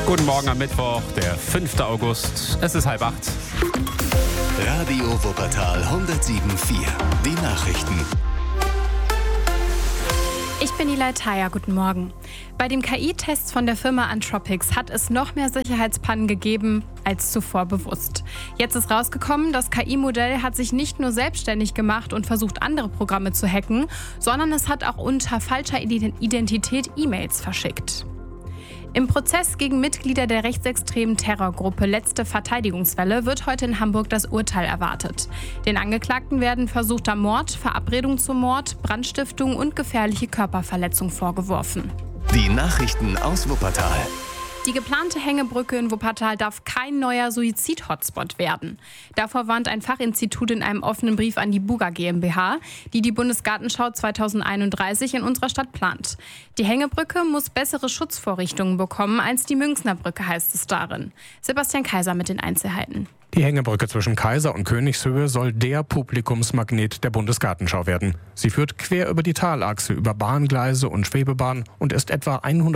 Guten Morgen am Mittwoch, der 5. August. Es ist 7:30. Radio Wuppertal 107.4. Die Nachrichten. Ich bin Nilay Taya, guten Morgen. Bei dem KI-Test von der Firma Anthropics hat es noch mehr Sicherheitspannen gegeben als zuvor bewusst. Jetzt ist rausgekommen, das KI-Modell hat sich nicht nur selbstständig gemacht und versucht, andere Programme zu hacken, sondern es hat auch unter falscher Identität E-Mails verschickt. Im Prozess gegen Mitglieder der rechtsextremen Terrorgruppe Letzte Verteidigungswelle wird heute in Hamburg das Urteil erwartet. Den Angeklagten werden versuchter Mord, Verabredung zum Mord, Brandstiftung und gefährliche Körperverletzung vorgeworfen. Die Nachrichten aus Wuppertal. Die geplante Hängebrücke in Wuppertal darf kein neuer Suizid-Hotspot werden. Davor warnt ein Fachinstitut in einem offenen Brief an die Buga GmbH, die die Bundesgartenschau 2031 in unserer Stadt plant. Die Hängebrücke muss bessere Schutzvorrichtungen bekommen als die Münchner Brücke, heißt es darin. Sebastian Kaiser mit den Einzelheiten. Die Hängebrücke zwischen Kaiser und Königshöhe soll der Publikumsmagnet der Bundesgartenschau werden. Sie führt quer über die Talachse, über Bahngleise und Schwebebahn und ist etwa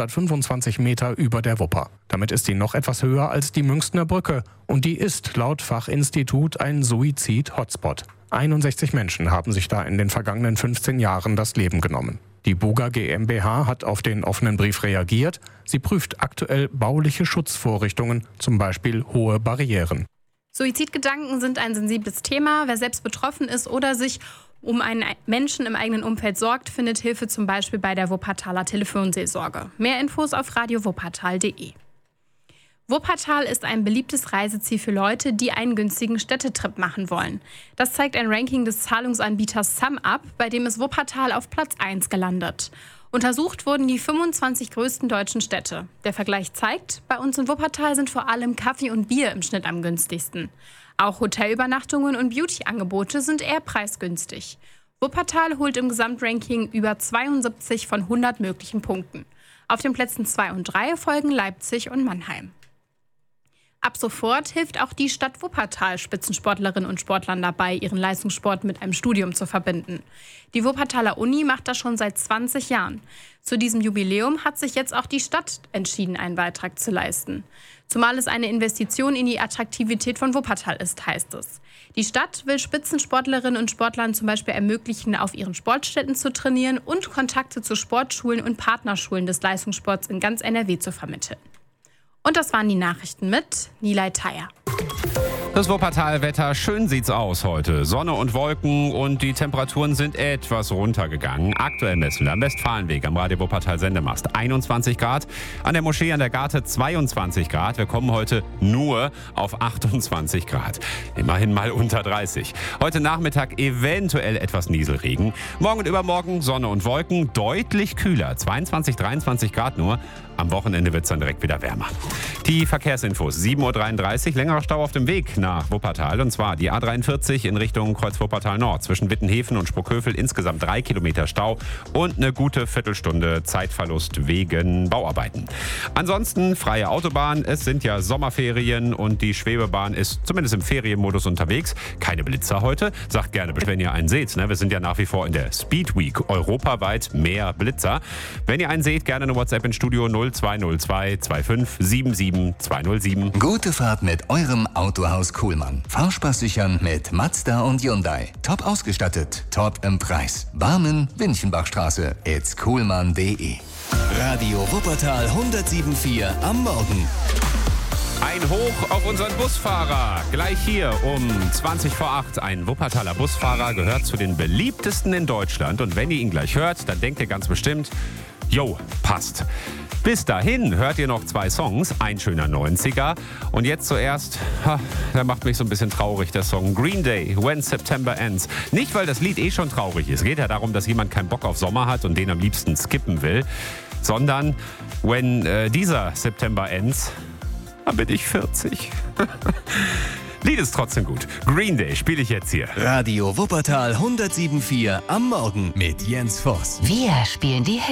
125 Meter über der Wupper. Damit ist sie noch etwas höher als die Münchner Brücke und die ist laut Fachinstitut ein Suizid-Hotspot. 61 Menschen haben sich da in den vergangenen 15 Jahren das Leben genommen. Die Buga GmbH hat auf den offenen Brief reagiert. Sie prüft aktuell bauliche Schutzvorrichtungen, zum Beispiel hohe Barrieren. Suizidgedanken sind ein sensibles Thema. Wer selbst betroffen ist oder sich um einen Menschen im eigenen Umfeld sorgt, findet Hilfe zum Beispiel bei der Wuppertaler Telefonseelsorge. Mehr Infos auf radiowuppertal.de. Wuppertal ist ein beliebtes Reiseziel für Leute, die einen günstigen Städtetrip machen wollen. Das zeigt ein Ranking des Zahlungsanbieters SumUp, bei dem ist Wuppertal auf Platz 1 gelandet. Untersucht wurden die 25 größten deutschen Städte. Der Vergleich zeigt, bei uns in Wuppertal sind vor allem Kaffee und Bier im Schnitt am günstigsten. Auch Hotelübernachtungen und Beauty-Angebote sind eher preisgünstig. Wuppertal holt im Gesamtranking über 72 von 100 möglichen Punkten. Auf den Plätzen 2 und 3 folgen Leipzig und Mannheim. Ab sofort hilft auch die Stadt Wuppertal Spitzensportlerinnen und Sportlern dabei, ihren Leistungssport mit einem Studium zu verbinden. Die Wuppertaler Uni macht das schon seit 20 Jahren. Zu diesem Jubiläum hat sich jetzt auch die Stadt entschieden, einen Beitrag zu leisten. Zumal es eine Investition in die Attraktivität von Wuppertal ist, heißt es. Die Stadt will Spitzensportlerinnen und Sportlern zum Beispiel ermöglichen, auf ihren Sportstätten zu trainieren und Kontakte zu Sportschulen und Partnerschulen des Leistungssports in ganz NRW zu vermitteln. Und das waren die Nachrichten mit Nilay Taya. Das Wuppertal-Wetter, schön sieht's aus heute. Sonne und Wolken und die Temperaturen sind etwas runtergegangen. Aktuell messen wir am Westfalenweg am Radio Wuppertal Sendemast 21 Grad. An der Moschee an der Garte 22 Grad. Wir kommen heute nur auf 28 Grad. Immerhin mal unter 30. Heute Nachmittag eventuell etwas Nieselregen. Morgen und übermorgen Sonne und Wolken, deutlich kühler. 22, 23 Grad nur. Am Wochenende wird's dann direkt wieder wärmer. Die Verkehrsinfos. 7:33 Uhr, längerer Stau auf dem Weg nach Wuppertal. Und zwar die A43 in Richtung Kreuz-Wuppertal Nord. Zwischen Wittenhefen und Sprockhövel insgesamt 3 Kilometer Stau und eine gute Viertelstunde Zeitverlust wegen Bauarbeiten. Ansonsten freie Autobahn. Es sind ja Sommerferien und die Schwebebahn ist zumindest im Ferienmodus unterwegs. Keine Blitzer heute. Sagt gerne, wenn ihr einen seht. Wir sind ja nach wie vor in der Speed Week. Europaweit mehr Blitzer. Wenn ihr einen seht, gerne eine WhatsApp ins Studio 0202 25 77 207. Gute Fahrt mit eurem Autohaus Kuhlmann. Fahrspaß sichern mit Mazda und Hyundai. Top ausgestattet, top im Preis. Barmen, Winchenbachstraße, itskuhlmann.de. Radio Wuppertal 107.4 am Morgen. Ein Hoch auf unseren Busfahrer. Gleich hier um 20 vor 8. Ein Wuppertaler Busfahrer gehört zu den beliebtesten in Deutschland. Und wenn ihr ihn gleich hört, dann denkt ihr ganz bestimmt, jo, passt. Bis dahin hört ihr noch 2 Songs, ein schöner 90er. Und jetzt zuerst, der macht mich so ein bisschen traurig, der Song Green Day, When September Ends. Nicht, weil das Lied schon traurig ist. Es geht ja darum, dass jemand keinen Bock auf Sommer hat und den am liebsten skippen will. Sondern, when dieser September ends, dann bin ich 40. Lied ist trotzdem gut. Green Day spiele ich jetzt hier. Radio Wuppertal 107.4 am Morgen mit Jens Voss. Wir spielen die Hits.